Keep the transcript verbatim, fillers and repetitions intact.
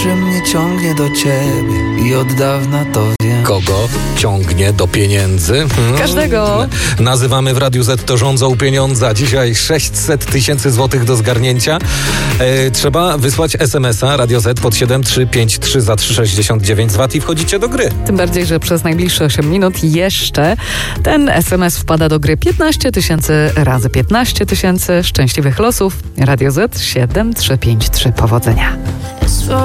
że mnie ciągnie do ciebie i od dawna to wiem. Kogo ciągnie do pieniędzy? Hmm. Każdego. Nazywamy w Radiu Z to rządzą pieniądza. Dzisiaj sześćset tysięcy złotych do zgarnięcia. E, trzeba wysłać es em es a Radio Z pod siedem trzy pięć trzy za trzy sześćdziesiąt dziewięć złotych i wchodzicie do gry. Tym bardziej, że przez najbliższe osiem minut jeszcze ten es em es wpada do gry piętnaście tysięcy razy piętnaście tysięcy szczęśliwych losów. Radio Z siedem trzy pięć trzy. Powodzenia.